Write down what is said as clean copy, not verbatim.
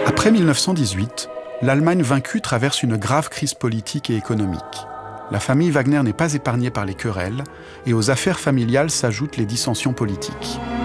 Après 1918, l'Allemagne vaincue traverse une grave crise politique et économique. La famille Wagner n'est pas épargnée par les querelles et aux affaires familiales s'ajoutent les dissensions politiques.